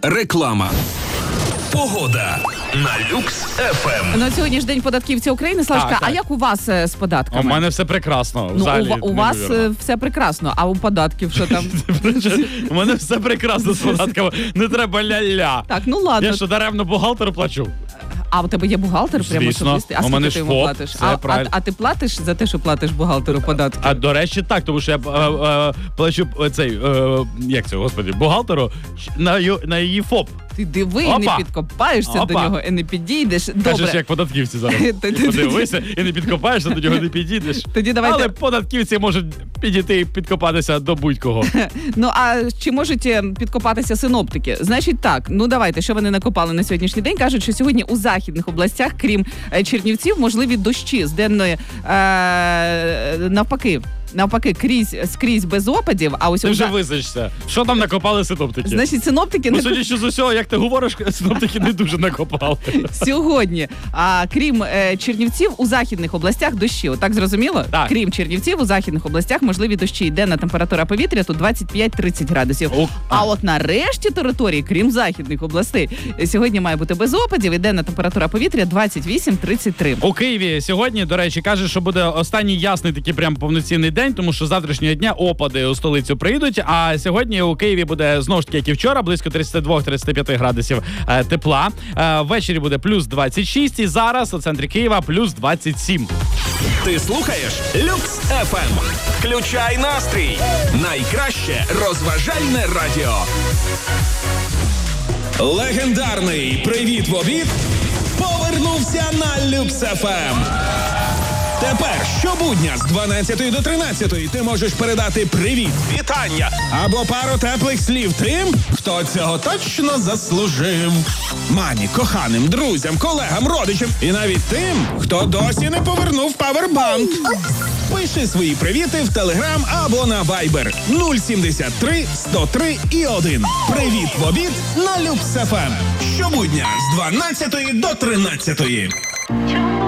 Реклама. Погода на Люкс ФМ. На сьогодні ж День податківця України. Славчка, Так. а як у вас з податками? У мене все прекрасно. У вас все прекрасно, а у податків що там? У мене все прекрасно з податками. Не треба ля-ля. Так, ну ладно. Я що, даремно бухгалтеру плачу? А у тебе є бухгалтер прямо Звісно. особистий? А У мене скільки ти ж йому ФОП, платиш? все правильно. А ти платиш за те, що платиш бухгалтеру податки? А до речі, так, тому що я плачу бухгалтеру на її ФОП. Ти диви, Опа. не підкопаєшся до нього і не підійдеш. Кажеш, Добре. як податківці зараз. Подивися і не підкопаєшся, до нього не підійдеш. Тоді давайте. Але податківці можуть підійти і підкопатися до будь-кого. Ну, а чи можуть підкопатися синоптики? Значить так, ну давайте, що вони накопали на сьогоднішній день. Кажуть, що сьогодні у західних областях, крім Чернівців, можливі дощі з денної навпаки, скрізь без опадів. А ось Ти вже визначся. Що там накопали синоптики? Значить, синоптики Ну, судячи з усього, як ти говориш, синоптики не дуже накопали. сьогодні, крім Чернівців, у західних областях дощі. Отак зрозуміло? Так. Крім Чернівців, у західних областях можливі дощі. Денна температура повітря тут 25-30 градусів. А от на решті території, крім західних областей, сьогодні має бути без опадів і денна температура повітря 28-33. У Києві сьогодні, до речі, кажуть, що буде останній ясний такий прям повноцінний день, тому що з завтрашнього дня опади у столицю прийдуть, а сьогодні у Києві буде, знову ж таки, як і вчора, близько 32-35 градусів тепла. Ввечері буде плюс 26, і зараз у центрі Києва плюс 27. Ти слухаєш Люкс ФМ. Включай настрій. Найкраще розважальне радіо. Легендарний «Привіт в обід» повернувся на Люкс ФМ. Тепер щобудня з 12 до 13 ти можеш передати привіт, вітання або пару теплих слів тим, хто цього точно заслужив. Мамі, коханим, друзям, колегам, родичам і навіть тим, хто досі не повернув павербанк. Пиши свої привіти в Телеграм або на Вайбер 073 103 і 1. Привіт в обід на Люкс ФМ. Щобудня з 12 до 13.